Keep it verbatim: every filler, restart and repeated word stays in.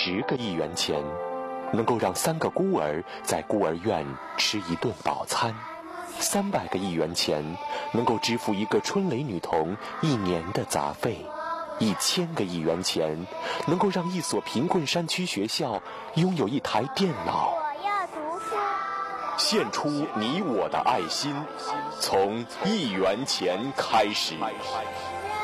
十个亿元钱，能够让三个孤儿在孤儿院吃一顿饱餐；三百个亿元钱，能够支付一个春蕾女童一年的杂费；一千个亿元钱，能够让一所贫困山区学校拥有一台电脑。 我要读书。 献出你我的爱心，从一元钱开始。